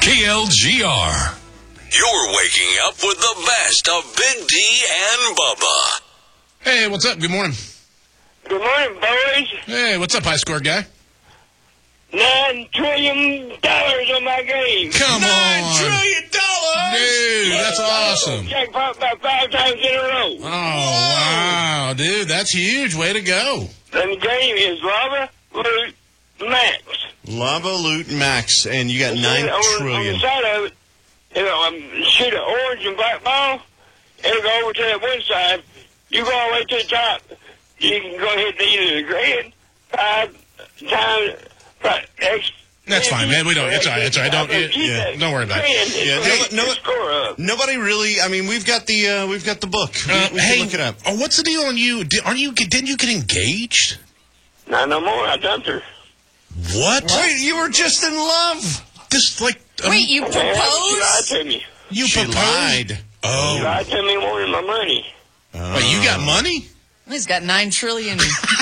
KLGR. You're waking up with the best of Big D and Bubba. Hey, what's up? Good morning. Good morning, boys. Hey, what's up, high score guy? $9 trillion on my game. Come on. $9 trillion! Dude, that's awesome. Jackpot about 5 times in a row. Oh, wow. Dude, that's huge. Way to go. And the game is Lava Loot Max. Lava Loot Max, and you got $9 trillion. On the side of it, shoot an orange and black ball, it'll go over to that one side. You go all the way to the top. You can go ahead to either the grand, 5 times, X. That's fine, man. We don't. It's all right. It's all right. Don't worry about it. Nobody really. I mean, we've got the book. We can look it up. Oh, what's the deal on you? Didn't you get engaged? Not no more. I dumped her. What? Wait, you were just in love. Just like wait, you She lied proposed? to me. You She proposed? lied. Oh, She lied to me wanting my money. wait, you got money? He's got $9 trillion.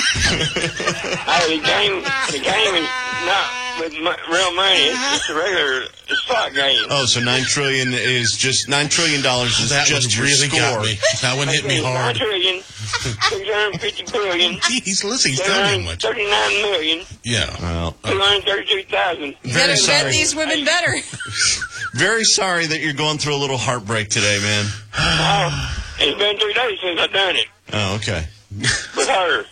The game is not with real money. It's just a regular slot game. Oh, so $9 trillion is just $9 trillion is That just one your really score. got me. That one hit me hard. 9 trillion, 650 billion, Jeez, listen, he's telling me much. 739 million, Yeah. Well, 232,000. You very better sorry. bet these women better. Very sorry that you're going through a little heartbreak today, man. It's been 3 days since I've done it Oh, okay. with her.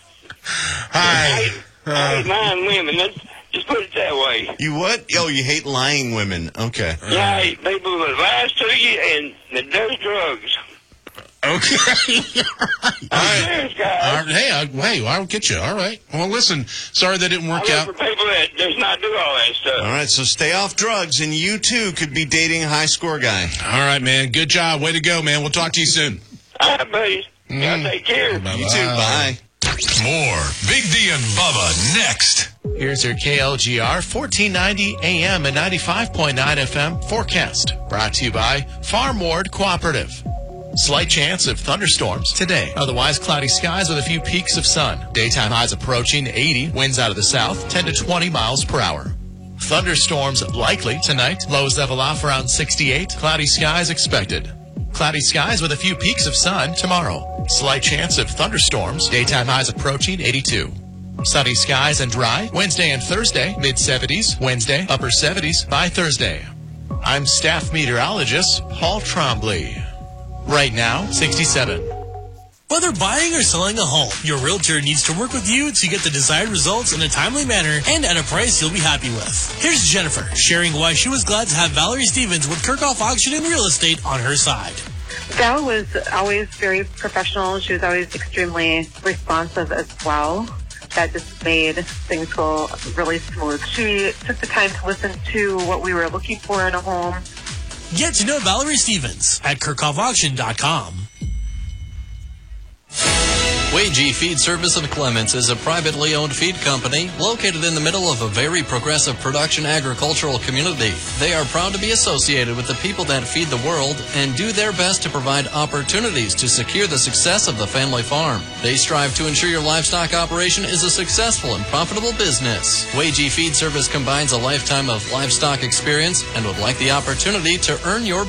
Hi. I hate lying women. Let's just put it that way. You what? Oh, you hate lying women. Okay. Yeah, I hate people that lies to you and that does drugs. Okay. I'm serious, guys. Hey, I'll get you. All right. Well, listen, sorry that didn't I work look out. for people that does not do all that stuff. All right, so stay off drugs, and you, too, could be dating a high-score guy. All right, man. Good job. Way to go, man. We'll talk to you soon. All right, buddies. Y'all take care. Bye-bye. You too. Bye. More Big D and Bubba next. Here's your KLGR 1490 AM and 95.9 FM forecast. Brought to you by Farm Ward Cooperative. Slight chance of thunderstorms today. Otherwise, cloudy skies with a few peaks of sun. Daytime highs approaching 80. Winds out of the south, 10 to 20 miles per hour. Thunderstorms likely tonight. Lows level off around 68. Cloudy skies expected. Cloudy skies with a few peaks of sun tomorrow. Slight chance of thunderstorms. Daytime highs approaching 82. Sunny skies and dry. Wednesday and Thursday, mid-70s. Wednesday, upper 70s by Thursday. I'm staff meteorologist Paul Trombley. Right now, 67. Whether buying or selling a home, your realtor needs to work with you to get the desired results in a timely manner and at a price you'll be happy with. Here's Jennifer sharing why she was glad to have Valerie Stevens with Kirchhoff Auction and Real Estate on her side. Val was always very professional. She was always extremely responsive as well. That just made things go really smooth. She took the time to listen to what we were looking for in a home. Get to know Valerie Stevens at KirchhoffAuction.com. Wagee Feed Service of Clements is a privately owned feed company located in the middle of a very progressive production agricultural community. They are proud to be associated with the people that feed the world and do their best to provide opportunities to secure the success of the family farm. They strive to ensure your livestock operation is a successful and profitable business. Wagee Feed Service combines a lifetime of livestock experience and would like the opportunity to earn your